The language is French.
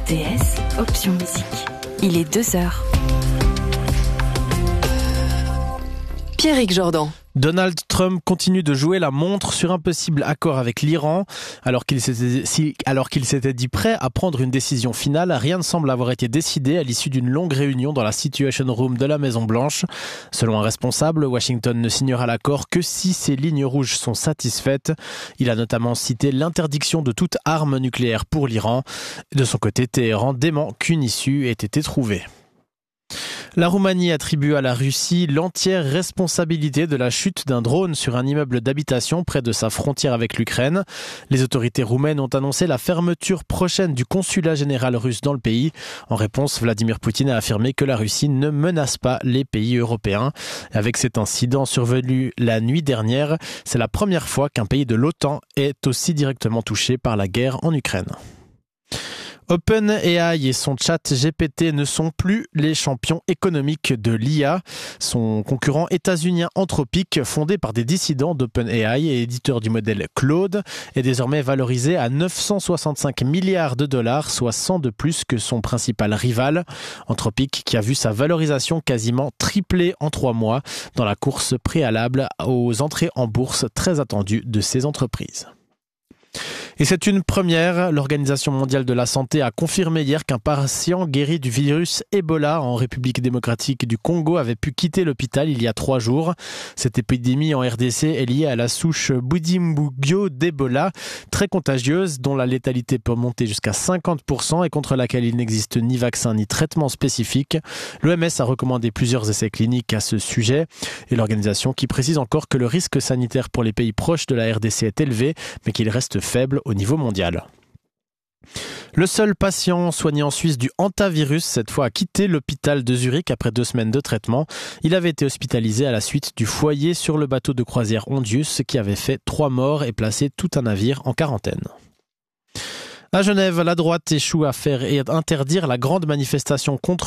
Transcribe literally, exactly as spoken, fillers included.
D S, option musique. Il est deux heures. Pierrick Jordan. Donald Trump continue de jouer la montre sur un possible accord avec l'Iran. Alors qu'il s'était, si, alors qu'il s'était dit prêt à prendre une décision finale, rien ne semble avoir été décidé à l'issue d'une longue réunion dans la Situation Room de la Maison-Blanche. Selon un responsable, Washington ne signera l'accord que si ses lignes rouges sont satisfaites. Il a notamment cité l'interdiction de toute arme nucléaire pour l'Iran. De son côté, Téhéran dément qu'une issue ait été trouvée. La Roumanie attribue à la Russie l'entière responsabilité de la chute d'un drone sur un immeuble d'habitation près de sa frontière avec l'Ukraine. Les autorités roumaines ont annoncé la fermeture prochaine du consulat général russe dans le pays. En réponse, Vladimir Poutine a affirmé que la Russie ne menace pas les pays européens. Avec cet incident survenu la nuit dernière, c'est la première fois qu'un pays de l'OTAN est aussi directement touché par la guerre en Ukraine. OpenAI et son chat G P T ne sont plus les champions économiques de l'I A. Son concurrent états-unien Anthropic, fondé par des dissidents d'OpenAI et éditeur du modèle Claude, est désormais valorisé à neuf cent soixante-cinq milliards de dollars, soit cent de plus que son principal rival. Anthropic qui a vu sa valorisation quasiment tripler en trois mois dans la course préalable aux entrées en bourse très attendues de ces entreprises. Et c'est une première. L'Organisation mondiale de la santé a confirmé hier qu'un patient guéri du virus Ebola en République démocratique du Congo avait pu quitter l'hôpital il y a trois jours. Cette épidémie en R D C est liée à la souche Budimbugyo d'Ebola, très contagieuse, dont la létalité peut monter jusqu'à cinquante pour cent et contre laquelle il n'existe ni vaccin ni traitement spécifique. L'O M S a recommandé plusieurs essais cliniques à ce sujet et l'organisation qui précise encore que le risque sanitaire pour les pays proches de la R D C est élevé, mais qu'il reste faible au niveau mondial. Le seul patient soigné en Suisse du hantavirus, cette fois, a quitté l'hôpital de Zurich après deux semaines de traitement. Il avait été hospitalisé à la suite du foyer sur le bateau de croisière Ondius, qui avait fait trois morts et placé tout un navire en quarantaine. À Genève, la droite échoue à faire et interdire la grande manifestation contre